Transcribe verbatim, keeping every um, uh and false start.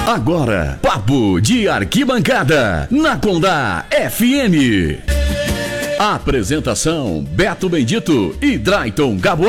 Agora, Papo de Arquibancada, na Condá F M. Apresentação: Beto Bendito e Drayton Gabo.